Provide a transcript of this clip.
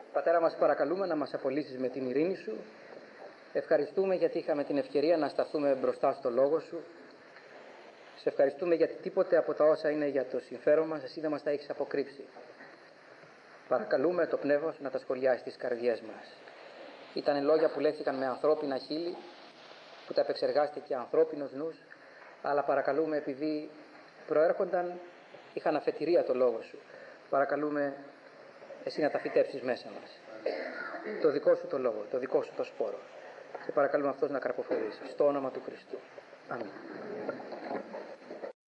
Πατέρα μας, παρακαλούμε να μας απολύσεις με την ειρήνη Σου. Ευχαριστούμε γιατί είχαμε την ευκαιρία να σταθούμε μπροστά στο Λόγο Σου. Σε ευχαριστούμε γιατί τίποτε από τα όσα είναι για το συμφέρον μας, Εσύ δεν μας τα έχεις αποκρύψει. Παρακαλούμε το Πνεύμα Σου να τα σχολιάσει στις καρδιές μας. Ήταν λόγια που λέχθηκαν με ανθρώπινα χείλη, που τα επεξεργάστηκε ανθρώπινος νους, αλλά παρακαλούμε, επειδή προέρχονταν, είχαν αφετηρία το Λόγο Σου, παρακαλούμε Εσύ να τα φυτέψεις μέσα μας. Το δικό Σου το Λόγο, το δικό Σου το σπόρο. Και παρακαλούμε αυτός να καρποφορήσει. Στο όνομα του Χριστού. Αμήν.